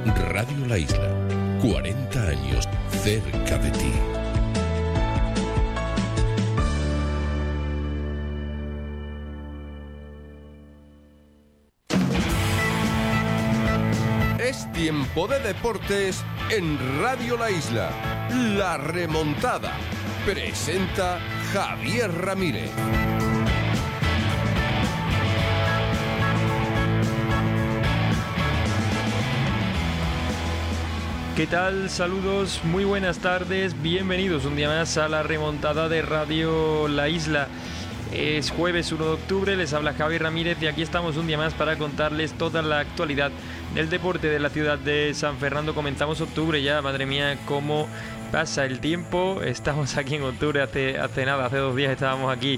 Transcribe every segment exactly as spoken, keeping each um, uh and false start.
Radio La Isla, cuarenta años cerca de ti. Es tiempo de deportes en Radio La Isla. La remontada. Presenta Javier Ramírez. ¿Qué tal? Saludos, muy buenas tardes, bienvenidos un día más a la remontada de Radio La Isla. Es jueves uno de octubre, les habla Javier Ramírez y aquí estamos un día más para contarles toda la actualidad del deporte de la ciudad de San Fernando. Comenzamos octubre ya, madre mía, cómo pasa el tiempo. Estamos aquí en octubre, hace, hace nada, hace dos días estábamos aquí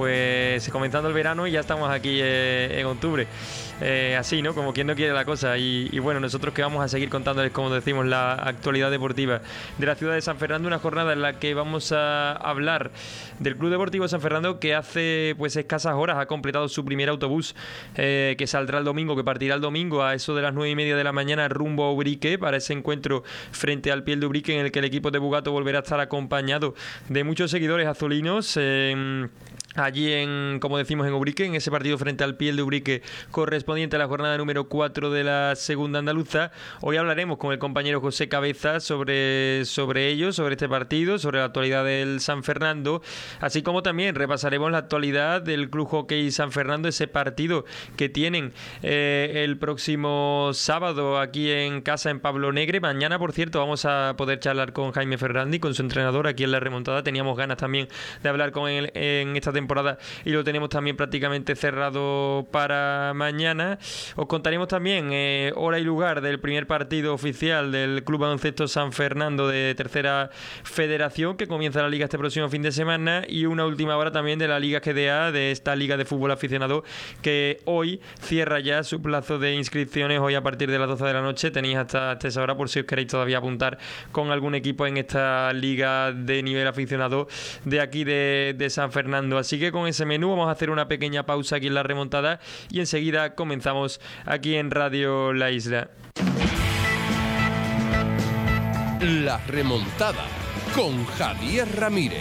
pues comenzando el verano y ya estamos aquí eh, en octubre. Eh, así, ¿no? Como quien no quiere la cosa. Y, y bueno, nosotros que vamos a seguir contándoles, como decimos, la actualidad deportiva de la ciudad de San Fernando. Una jornada en la que vamos a hablar del Club Deportivo San Fernando, que hace pues escasas horas ha completado su primer autobús, eh, que saldrá el domingo, que partirá el domingo a eso de las nueve y media de la mañana rumbo a Ubrique, para ese encuentro frente al Piel de Ubrique, en el que el equipo de Bugato volverá a estar acompañado de muchos seguidores azulinos. Eh, Allí en, como decimos, en Ubrique, en ese partido frente al Piel de Ubrique correspondiente a la jornada número cuatro de la segunda andaluza. Hoy hablaremos con el compañero José Cabeza sobre, sobre ello, sobre este partido, sobre la actualidad del San Fernando, así como también repasaremos la actualidad del Club Hockey San Fernando, ese partido que tienen eh, el próximo sábado aquí en casa en Pablo Negre. Mañana, por cierto, vamos a poder charlar con Jaime Ferrandi, con su entrenador aquí en la remontada. Teníamos ganas también de hablar con él en esta temporada y lo tenemos también prácticamente cerrado para mañana. Os contaremos también eh, hora y lugar del primer partido oficial del Club Baloncesto San Fernando de Tercera Federación, que comienza la liga este próximo fin de semana, y una última hora también de la Liga G D A, de esta Liga de Fútbol Aficionado, que hoy cierra ya su plazo de inscripciones. Hoy a partir de las doce de la noche tenéis hasta, hasta esa hora por si os queréis todavía apuntar con algún equipo en esta liga de nivel aficionado de aquí de, de San Fernando. Así que con ese menú vamos a hacer una pequeña pausa aquí en la remontada y enseguida comenzamos aquí en Radio La Isla. La remontada con Javier Ramírez.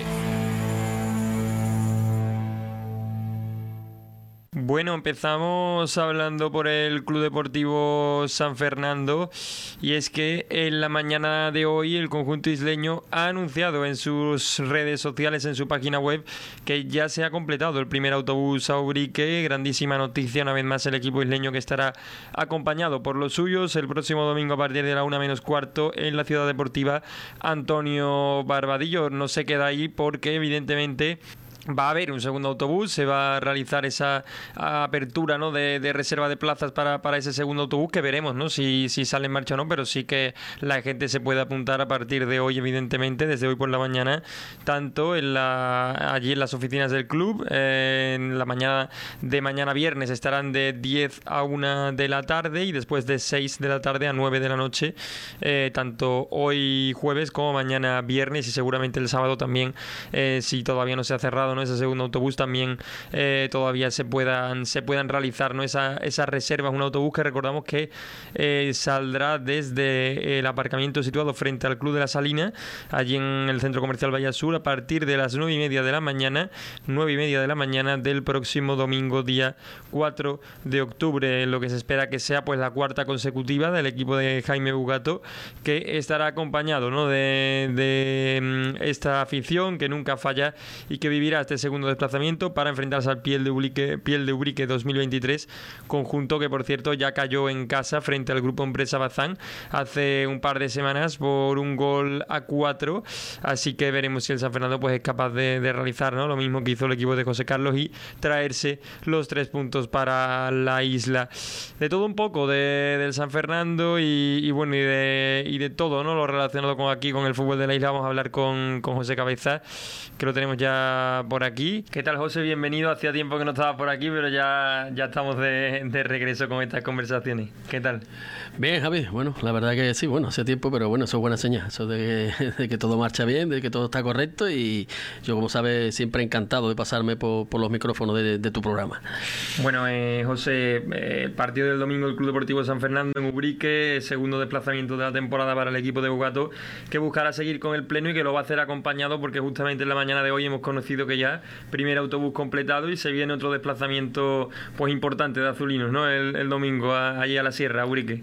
Bueno, empezamos hablando por el Club Deportivo San Fernando, y es que en la mañana de hoy el conjunto isleño ha anunciado en sus redes sociales, en su página web, que ya se ha completado el primer autobús a Ubrique. Grandísima noticia, una vez más el equipo isleño, que estará acompañado por los suyos el próximo domingo a partir de la una menos cuarto en la Ciudad Deportiva Antonio Barbadillo. No se queda ahí porque evidentemente va a haber un segundo autobús, se va a realizar esa apertura, ¿no?, de, de reserva de plazas para, para ese segundo autobús, que veremos, ¿no?, si, si sale en marcha o no, pero sí que la gente se puede apuntar a partir de hoy, evidentemente, desde hoy por la mañana, tanto en la, allí en las oficinas del club. Eh, en la mañana de mañana viernes estarán de diez a una de la tarde y después de seis de la tarde a nueve de la noche, eh, tanto hoy jueves como mañana viernes, y seguramente el sábado también, eh, si todavía no se ha cerrado, ¿no?, ese segundo autobús, también eh, todavía se puedan se puedan realizar, ¿no?, esa, esas reservas. Un autobús que recordamos que eh, saldrá desde el aparcamiento situado frente al Club de la Salina, allí en el Centro Comercial Valle Sur, a partir de las nueve y media de la mañana nueve y media de la mañana del próximo domingo, día cuatro de octubre, lo que se espera que sea pues la cuarta consecutiva del equipo de Jaime Bugato, que estará acompañado, ¿no?, de, de esta afición que nunca falla y que vivirá este segundo desplazamiento para enfrentarse al Piel de Ubrique, Piel de Ubrique dos mil veintitrés, conjunto que por cierto ya cayó en casa frente al Grupo Empresa Bazán hace un par de semanas por un gol a cuatro. Así que veremos si el San Fernando pues es capaz de, de realizar, ¿no?, lo mismo que hizo el equipo de José Carlos y traerse los tres puntos para la isla. De todo un poco de, del San Fernando y, y bueno y de, y de todo, ¿no?, lo relacionado con aquí con el fútbol de la isla. Vamos a hablar con, con José Cabeza, que lo tenemos ya por por aquí. ¿Qué tal, José? Bienvenido. Hacía tiempo que no estaba por aquí, pero ya, ya estamos de, de regreso con estas conversaciones. ¿Qué tal? Bien, Javi. Bueno, la verdad que sí, bueno, hace tiempo, pero bueno, eso es buena señal. Eso de que, de que todo marcha bien, de que todo está correcto, y yo, como sabes, siempre encantado de pasarme por, por los micrófonos de, de tu programa. Bueno, eh, José, eh, el partido del domingo del Club Deportivo San Fernando en Ubrique, segundo desplazamiento de la temporada para el equipo de Bugato, que buscará seguir con el pleno y que lo va a hacer acompañado, porque justamente en la mañana de hoy hemos conocido que ya primer autobús completado y se viene otro desplazamiento pues importante de azulinos, ¿no? El, el domingo a, allí a la Sierra, a Ubrique.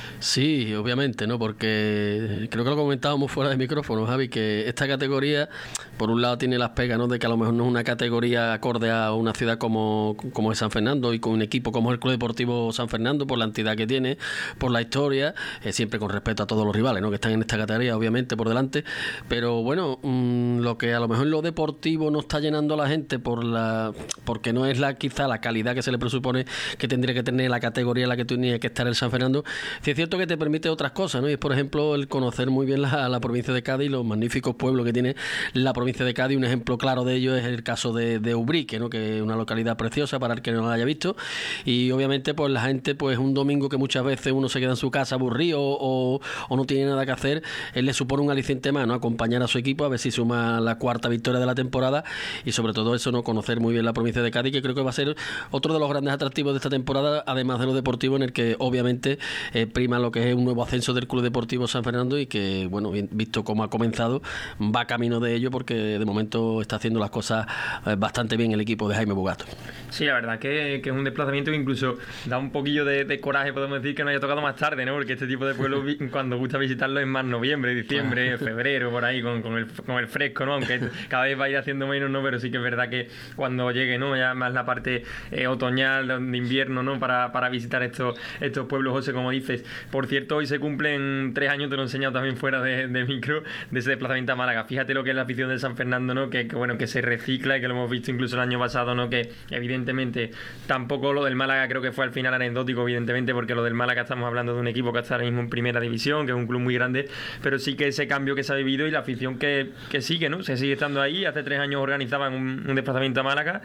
Sí, obviamente, ¿no? Porque creo que lo comentábamos fuera de micrófono, Javi, que esta categoría, por un lado, tiene las pegas, ¿no? De que a lo mejor no es una categoría acorde a una ciudad como, como es San Fernando, y con un equipo como el Club Deportivo San Fernando, por la entidad que tiene, por la historia, eh, siempre con respeto a todos los rivales, ¿no? Que están en esta categoría, obviamente, por delante. Pero bueno, mmm, lo que a lo mejor en lo deportivo no está llenando a la gente por la porque no es la quizá la calidad que se le presupone que tendría que tener la categoría en la que tenía que estar el San Fernando. Sí, es cierto que te permite otras cosas, ¿no? Y es, por ejemplo, el conocer muy bien la, la provincia de Cádiz, los magníficos pueblos que tiene la provincia de Cádiz. Un ejemplo claro de ello es el caso de, de Ubrique, ¿no? Que es una localidad preciosa para el que no la haya visto, y obviamente pues la gente, pues un domingo que muchas veces uno se queda en su casa aburrido o, o no tiene nada que hacer, él le supone un aliciente más, ¿no? Acompañar a su equipo a ver si suma la cuarta victoria de la temporada, y sobre todo eso, ¿no? Conocer muy bien la provincia de Cádiz, que creo que va a ser otro de los grandes atractivos de esta temporada, además de lo deportivo, en el que obviamente eh, prima lo que es un nuevo ascenso del Club Deportivo San Fernando, y que, bueno, visto cómo ha comenzado, va camino de ello, porque de momento está haciendo las cosas eh, bastante bien el equipo de Jaime Bugato. Sí, la verdad que, que es un desplazamiento que incluso da un poquillo de, de coraje, podemos decir, que nos haya tocado más tarde, ¿no? Porque este tipo de pueblos, cuando gusta visitarlo, es más noviembre, diciembre, febrero, por ahí, con, con, el, con el fresco, ¿no? Aunque cada vez va a ir haciendo menos, ¿no? Pero sí que es verdad que cuando llegue, ¿no? Ya más la parte eh, otoñal, de invierno, ¿no? Para, para visitar estos, estos pueblos, José, como dices. Por cierto, hoy se cumplen tres años, te lo he enseñado también fuera de, de micro, de ese desplazamiento a Málaga. Fíjate lo que es la afición de San Fernando, ¿no? Que, que bueno, que se recicla, y que lo hemos visto incluso el año pasado, ¿no? Que evidentemente tampoco lo del Málaga creo que fue al final anecdótico, evidentemente, porque lo del Málaga estamos hablando de un equipo que está ahora mismo en primera división, que es un club muy grande, pero sí que ese cambio que se ha vivido y la afición que, que sigue, ¿no? Se sigue estando ahí. Hace tres años organizaban un, un desplazamiento a Málaga,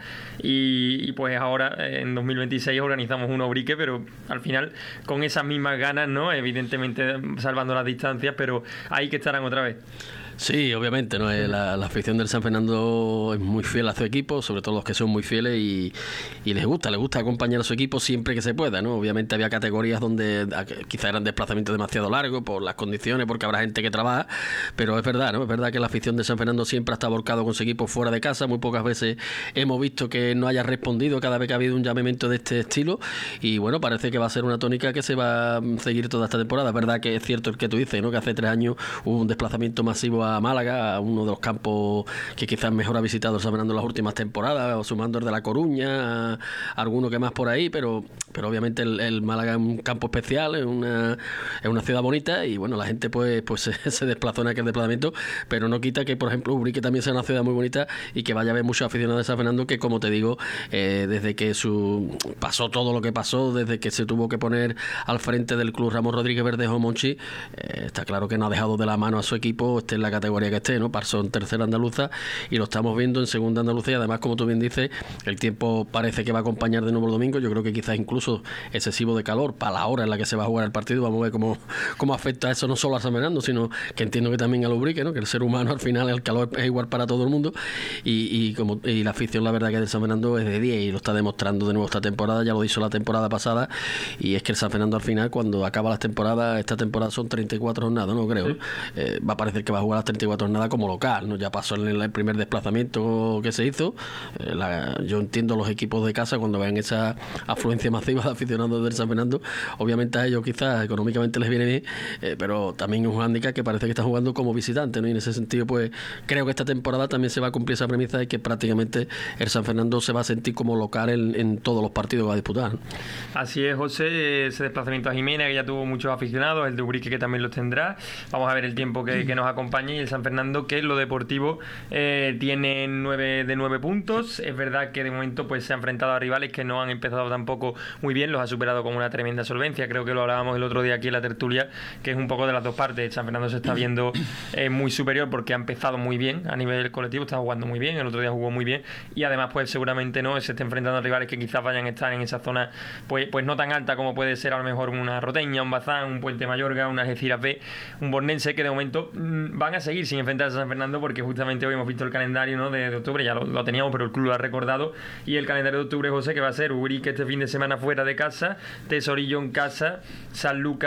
y, y pues ahora en dos mil veintiséis organizamos un Ubrique, pero al final con esas mismas ganas, ¿no? Evidentemente salvando las distancias, pero ahí que estarán otra vez. Sí, obviamente, ¿no? La, la afición del San Fernando es muy fiel a su equipo, sobre todo los que son muy fieles, y, y les gusta, les gusta acompañar a su equipo siempre que se pueda, ¿no? Obviamente había categorías donde quizá eran desplazamientos demasiado largos por las condiciones, porque habrá gente que trabaja, pero es verdad, ¿no? Es verdad que la afición de San Fernando siempre ha estado volcado con su equipo fuera de casa. Muy pocas veces hemos visto que no haya respondido cada vez que ha habido un llamamiento de este estilo, y bueno, parece que va a ser una tónica que se va a seguir toda esta temporada. Es verdad que es cierto el que tú dices, ¿no? Que hace tres años hubo un desplazamiento masivo a Málaga, a uno de los campos que quizás mejor ha visitado el San Fernando en las últimas temporadas, o sumando el de La Coruña, a alguno que más por ahí, pero pero obviamente el, el Málaga es un campo especial, es una es una ciudad bonita, y bueno, la gente pues pues se, se desplazó en aquel desplazamiento, pero no quita que, por ejemplo, Ubrique también sea una ciudad muy bonita, y que vaya a haber muchos aficionados de San Fernando que, como te digo, eh, desde que su pasó todo lo que pasó, desde que se tuvo que poner al frente del club Ramón Rodríguez Verdejo Monchi, eh, está claro que no ha dejado de la mano a su equipo, esté en la categoría que esté, ¿no? Pasó en tercera andaluza y lo estamos viendo en segunda andaluza, y además, como tú bien dices, el tiempo parece que va a acompañar de nuevo el domingo. Yo creo que quizás incluso excesivo de calor para la hora en la que se va a jugar el partido. Vamos a ver cómo, cómo afecta eso no solo a San Fernando, sino que entiendo que también al Ubrique, ¿no? Que el ser humano, al final, el calor es igual para todo el mundo, y, y como y la afición, la verdad, que del San Fernando es de diez, y lo está demostrando de nuevo esta temporada. Ya lo hizo la temporada pasada, y es que el San Fernando, al final, cuando acaba las temporadas, esta temporada son treinta y cuatro jornadas, no creo, sí. eh, va a parecer que va a jugar las treinta y cuatro jornadas como local, ¿no? Ya pasó en el, el primer desplazamiento que se hizo. Eh, la, yo entiendo los equipos de casa, cuando vean esa afluencia masiva de aficionados del San Fernando, obviamente a ellos quizás económicamente les viene bien, eh, pero también es un hándicap que parece que están jugando como visitante, ¿no? Y en ese sentido, pues creo que esta temporada también se va a cumplir esa premisa de que prácticamente el San Fernando se va a sentir como local en, en todos los partidos que va a disputar, ¿no? Así es, José, ese desplazamiento a Jimena, que ya tuvo muchos aficionados, el de Ubrique, que también los tendrá. Vamos a ver el tiempo que, que nos acompaña. España, y el San Fernando, que en lo deportivo eh, tiene nueve de nueve puntos. Es verdad que de momento pues se ha enfrentado a rivales que no han empezado tampoco muy bien, los ha superado con una tremenda solvencia. Creo que lo hablábamos el otro día aquí en la tertulia, que es un poco de las dos partes. El San Fernando se está viendo eh, muy superior porque ha empezado muy bien a nivel colectivo, está jugando muy bien, el otro día jugó muy bien, y además pues seguramente no se está enfrentando a rivales que quizás vayan a estar en esa zona pues, pues no tan alta como puede ser a lo mejor una Roteña, un Bazán, un Puente Mayorga, una Algeciras B, un Bornense, que de momento mmm, van a seguir sin enfrentarse a San Fernando, porque justamente hoy hemos visto el calendario, ¿no?, de, de octubre, ya lo, lo teníamos, pero el club lo ha recordado, y el calendario de octubre, José, que va a ser Urique este fin de semana fuera de casa, Tesorillo en casa, San Lucas